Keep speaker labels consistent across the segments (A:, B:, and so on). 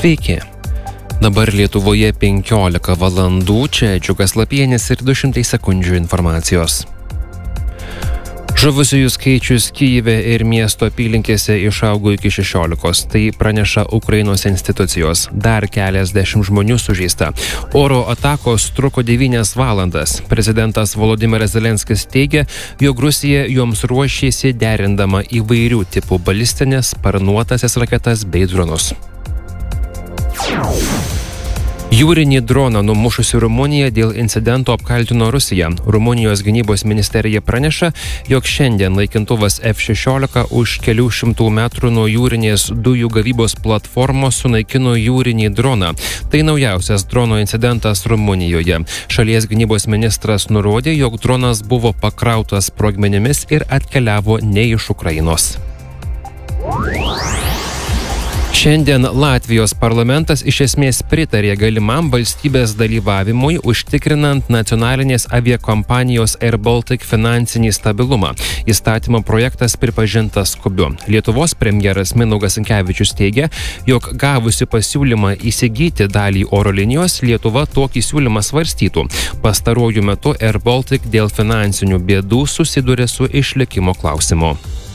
A: Sveiki. Dabar Lietuvoje 15 valandų, čia Džiugas Lapienis ir 200 sekundžių informacijos. Žuvusiųjų skaičius Kyjive ir miesto apylinkėse išaugo iki 16, tai praneša Ukrainos institucijos. Dar keliasdešimt žmonių sužeista. Oro atakos truko 9 valandas. Prezidentas Volodymyras Zelenskis teigia, jog Rusija joms ruošėsi derindama įvairių tipų balistines, sparnuotasias raketas bei dronus. Jūrinį droną numušusi Rumunija dėl incidento apkaltino Rusiją. Rumunijos gynybos ministerija praneša, jog šiandien naikintuvas F-16 už kelių šimtų metrų nuo jūrinės dujų gavybos platformos sunaikino jūrinį droną. Tai naujausias drono incidentas Rumunijoje. Šalies gynybos ministras nurodė, jog dronas buvo pakrautas sprogmenimis ir atkeliavo ne iš Ukrainos. Šiandien Latvijos parlamentas iš esmės pritarė galimam valstybės dalyvavimui užtikrinant nacionalinės aviakompanijos Air Baltic finansinį stabilumą. Įstatymo projektas pripažintas skubiu. Lietuvos premjeras Mindaugas Sinkevičius teigia, jog gavusi pasiūlymą įsigyti dalį oro linijos, Lietuva tokį siūlymą svarstytų. Pastaruoju metu Air Baltic dėl finansinių bėdų susiduria su išlikimo klausimu.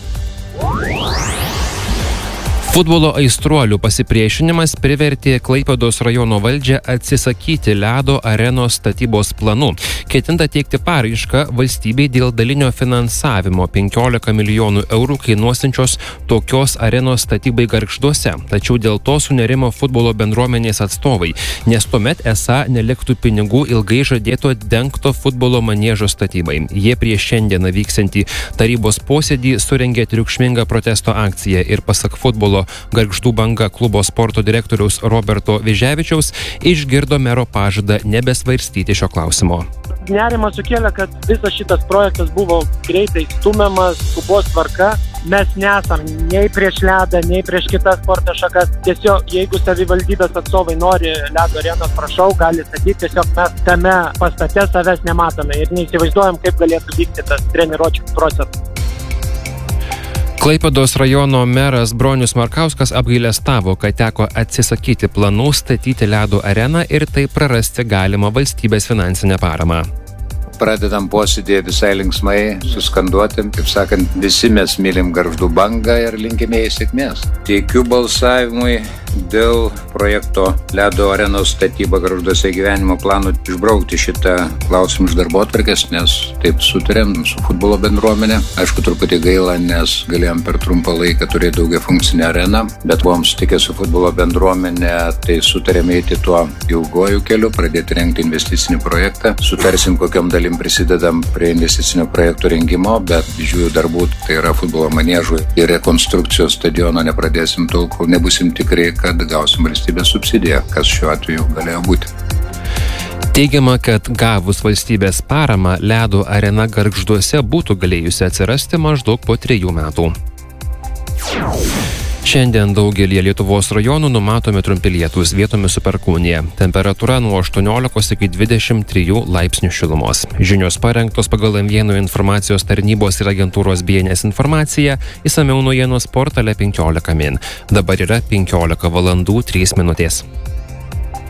A: Futbolo aistruolių pasipriešinimas privertė Klaipėdos rajono valdžią atsisakyti ledo arenos statybos planų. Ketinta teikti paraišką valstybei dėl dalinio finansavimo 15 milijonų eurų kainuosinčios tokios arenos statybai Gargžduose. Tačiau dėl to sunerimo futbolo bendruomenės atstovai, nes tuomet esą neliktų pinigų ilgai žadėto dengto futbolo maniežo statybai. Jie prieš šiandieną vyksiantį tarybos posėdį surengė triukšmingą protesto akciją ir pasak futbolo Gargždų Banga klubo sporto direktoriaus Roberto Vyževičiaus išgirdo mero pažadą nebesvarstyti šio klausimo.
B: Nerimą sukėlė, kad visas šitas projektas buvo greitai stumiamas, skubos tvarka. Mes nesam nei prieš ledą, nei prieš kitas sporto šakas. Tiesiog, jeigu savivaldybės atstovai nori ledo arenos, prašau, gali statyti. Tiesiog mes tame pastate savęs nematome ir neįsivaizduojam, kaip galėtų vykti tas treniruočių procesas.
A: Klaipėdos rajono meras Bronius Markauskas apgailestavo, kad teko atsisakyti planų statyti ledo areną ir taip prarasti galimą valstybės finansinę paramą.
C: Pradedam posėdį visai linksmai, suskanduoti, kaip sakant, visi mes mylim Gargždų Bangą ir linkime jai sėkmės. Teikiu balsavimui dėl projekto ledo arenos statyba Gargžduose gyvenimo plano išbraukti šitą klausimą iš darbotvarkės, nes taip sutarėm su futbolo bendruomenė. Aišku, truputį gaila, nes galėjom per trumpą laiką turėti daugia funkcinę areną, bet buvom sutikę su futbolo bendruomenė, tai sutarėm eiti tuo ilgojų keliu, pradėti rengti investicinį projektą. Sutarsim, kokiam dalim prisidedam prie investicinio projekto rengimo, bet didžiųjų darbų, tai yra futbolo maniežų ir rekonstrukcijos stadiono nepradėsim tol, kol nebusim tikri, kad gausim valstybės subsidiją, kas šiuo atveju galėjo būti.
A: Teigiama, kad gavus valstybės paramą, ledo arena Gargžduose būtų galėjusi atsirasti maždaug po 3 metų. Šiandien daugelį Lietuvos rajonų numatomi trumpi lietūs, vietomis su perkūnija. Temperatūra nuo 18 iki 23 laipsnių šilumos. Žinios parengtos pagal M1 informacijos tarnybos ir agentūros BNS informaciją, išsamiau naujienos portale 15 min. Dabar yra 15 valandų 3 minutės.